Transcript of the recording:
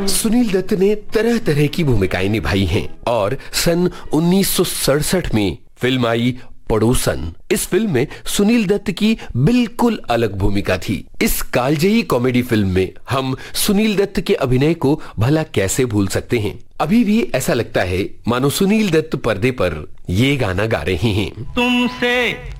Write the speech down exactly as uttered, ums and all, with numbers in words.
सुनील दत्त ने तरह तरह की भूमिकाएं निभाई हैं और सन उन्नीस सौ सड़सठ में फिल्म आई पड़ोसन। इस फिल्म में सुनील दत्त की बिल्कुल अलग भूमिका थी। इस कालजयी कॉमेडी फिल्म में हम सुनील दत्त के अभिनय को भला कैसे भूल सकते हैं। अभी भी ऐसा लगता है मानो सुनील दत्त पर्दे पर ये गाना गा रहे हैं। तुमसे